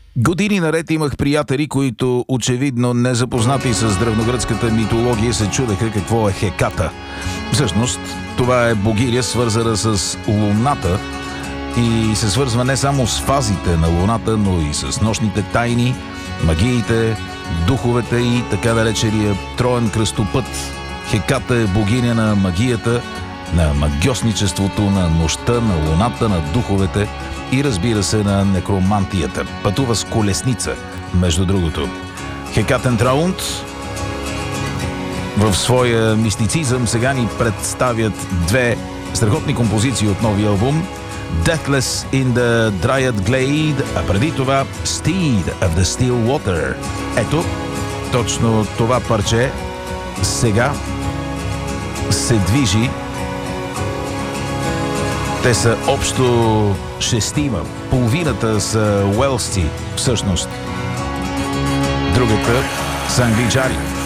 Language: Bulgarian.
Години наред имах приятели, които очевидно незапознати с древногръцката митология се чудеха какво е Хеката. Всъщност, това е богиня, свързана с Луната и се свързва не само с фазите на Луната, но и с нощните тайни, магиите, духовете и така наречения троен кръстопът. Хеката е богиня на магията, на магьосничеството, на нощта, на Луната, на духовете и разбира се на некромантията. Пътува с колесница, между другото. Хекатен Траунд в своя мистицизъм сега ни представят две страхотни композиции от новия албум: Deathless in the Dryad Glade, а преди това Steed of the Still Water. Ето, точно това парче сега се движи. Те са общо шестима. Половината са уелсци, всъщност. Другата са англичани.